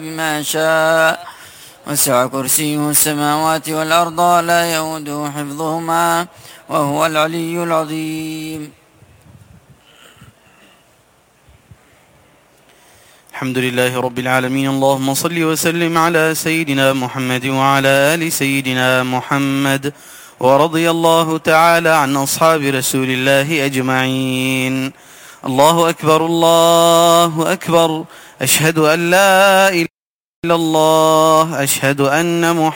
بما شاء وسع كرسيه السماوات والأرض لا يؤوده حفظهما وهو العلي العظيم. الحمد لله رب العالمين. اللهم صل وسلم على سيدنا محمد وعلى آل سيدنا محمد، ورضي الله تعالى عن أصحاب رسول الله أجمعين. الله أكبر الله أكبر، أشهد أن لا إله إلا الله، أشهد أن محمد